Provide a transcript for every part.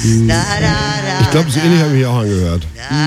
Ich glaube, so ähnlich habe ich mich auch angehört.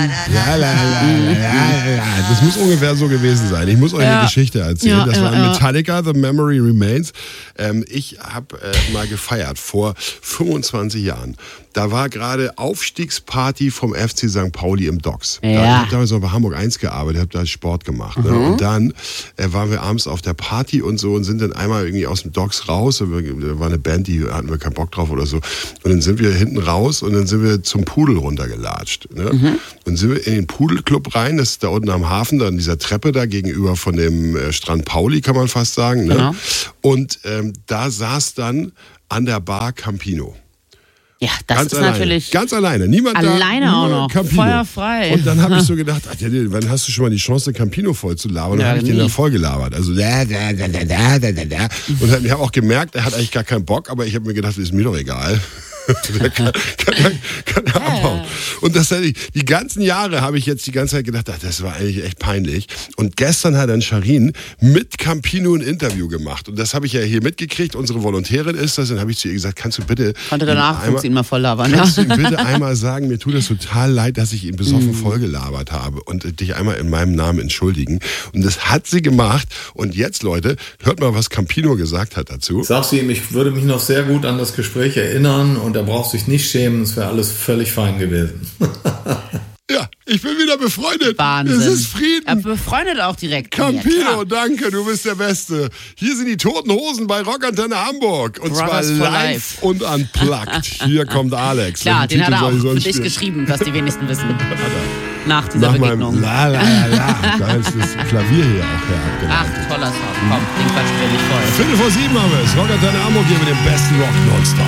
Das muss ungefähr so gewesen sein. Ich muss euch eine Geschichte erzählen. Das war Metallica, The Memory Remains. Ich habe mal gefeiert vor 25 Jahren. Da war gerade Aufstiegsparty vom FC St. Pauli im Docks. Ich habe damals noch bei Hamburg 1 gearbeitet, habe da Sport gemacht. Ne? Und dann waren wir abends auf der Party und so und sind dann einmal irgendwie aus dem Docks raus. Da war eine Band, die hatten wir keinen Bock drauf oder so. Und dann sind wir hinten raus und dann sind wir zum Pudel runtergelatscht. Ne? Und sind wir in den Pudelclub rein, das ist da unten am Hafen, da an dieser Treppe da gegenüber von dem Strand Pauli, kann man fast sagen. Ne? Genau. Und da saß dann an der Bar Campino. Ja, das ganz ist alleine. Natürlich... Ganz alleine. Niemand da. Alleine auch noch. Campino. Feuerfrei. Und dann habe ich so gedacht, wann hast du schon mal die Chance, Campino voll zu labern? Und dann habe ich den da voll gelabert. Also Und ich habe auch gemerkt, er hat eigentlich gar keinen Bock, aber ich habe mir gedacht, das ist mir doch egal. kann abhauen. Und das die ganzen Jahre habe ich jetzt die ganze Zeit gedacht, das war eigentlich echt peinlich. Und gestern hat dann Sharin mit Campino ein Interview gemacht. Und das habe ich ja hier mitgekriegt. Unsere Volontärin ist das. Dann habe ich zu ihr gesagt, kannst du bitte... Konnte danach ihn mal voll labern. Kannst du ihm bitte einmal sagen, mir tut das total leid, dass ich ihn besoffen voll gelabert habe und dich einmal in meinem Namen entschuldigen. Und das hat sie gemacht. Und jetzt, Leute, hört mal, was Campino gesagt hat dazu. Sagst du ihm, ich würde mich noch sehr gut an das Gespräch erinnern und er braucht sich nicht schämen, es wäre alles völlig fein gewesen. Ja, ich bin wieder befreundet. Wahnsinn. Es ist Frieden. Er befreundet auch direkt. Campino, danke, du bist der Beste. Hier sind die Toten Hosen bei Rockantenne Hamburg. Und Brothers zwar live und unplugged. Hier kommt Alex. Klar, den hat er auch für dich geschrieben, was die wenigsten wissen. Nach dieser Begegnung. Da ist das Klavier hier auch herabgeleitet. Ach, toller Song. Komm, den quatschen wir nicht voll. 5:07 haben wir es. Rockantenne Hamburg hier mit dem besten Rock nonstop.